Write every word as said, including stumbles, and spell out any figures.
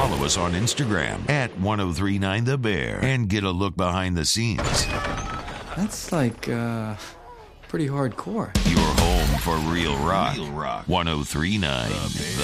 Follow us on Instagram at ten thirty-nine The Bear and get a look behind the scenes. That's like, uh, pretty hardcore. Your home for real rock. Real rock. ten thirty-nine The